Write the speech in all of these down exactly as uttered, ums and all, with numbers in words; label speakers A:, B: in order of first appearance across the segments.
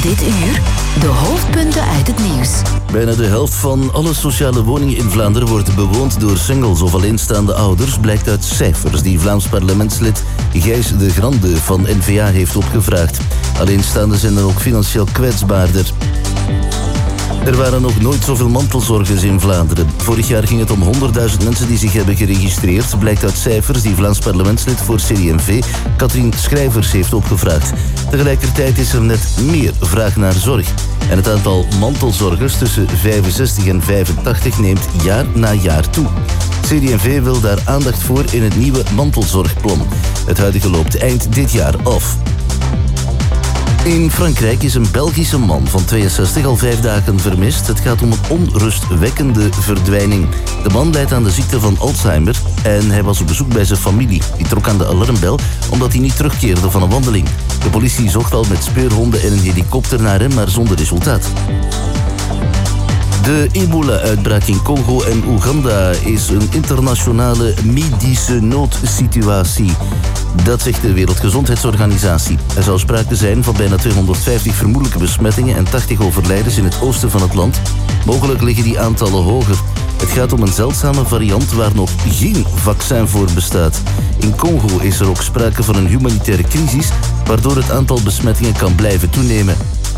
A: Dit uur de hoofdpunten uit het nieuws.
B: Bijna de helft van alle sociale woningen in Vlaanderen wordt bewoond door singles of alleenstaande ouders, blijkt uit cijfers die Vlaams parlementslid Gijs de Grande van N V A heeft opgevraagd. Alleenstaanden zijn dan ook financieel kwetsbaarder. Er waren nog nooit zoveel mantelzorgers in Vlaanderen. Vorig jaar ging het om honderdduizend mensen die zich hebben geregistreerd, blijkt uit cijfers die Vlaams parlementslid voor C D en V, Katrien Schrijvers, heeft opgevraagd. Tegelijkertijd is er net meer vraag naar zorg. En het aantal mantelzorgers tussen vijfenzestig en vijfentachtig neemt jaar na jaar toe. C D en V wil daar aandacht voor in het nieuwe mantelzorgplan. Het huidige loopt eind dit jaar af. In Frankrijk is een Belgische man van tweeënzestig al vijf dagen vermist. Het gaat om een onrustwekkende verdwijning. De man lijdt aan de ziekte van Alzheimer en hij was op bezoek bij zijn familie. Die trok aan de alarmbel omdat hij niet terugkeerde van een wandeling. De politie zocht al met speurhonden en een helikopter naar hem, maar zonder resultaat. De ebola-uitbraak in Congo en Oeganda is een internationale medische noodsituatie. Dat zegt de Wereldgezondheidsorganisatie. Er zou sprake zijn van bijna tweehonderdvijftig vermoedelijke besmettingen en tachtig overlijdens in het oosten van het land. Mogelijk liggen die aantallen hoger. Het gaat om een zeldzame variant waar nog geen vaccin voor bestaat. In Congo is er ook sprake van een humanitaire crisis, waardoor het aantal besmettingen kan blijven toenemen.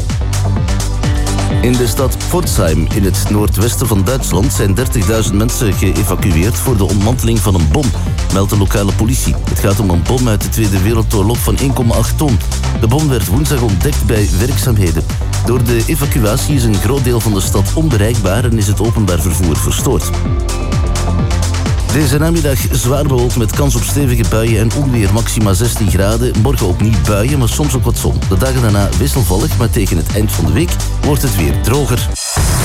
B: In de stad Pforzheim in het noordwesten van Duitsland zijn dertigduizend mensen geëvacueerd voor de ontmanteling van een bom, meldt de lokale politie. Het gaat om een bom uit de Tweede Wereldoorlog van één komma acht ton. De bom werd woensdag ontdekt bij werkzaamheden. Door de evacuatie is een groot deel van de stad onbereikbaar en is het openbaar vervoer verstoord. Deze namiddag zwaar bewolkt met kans op stevige buien en onweer, maxima zestien graden. Morgen opnieuw buien, maar soms ook wat zon. De dagen daarna wisselvallig, maar tegen het eind van de week wordt het weer droger.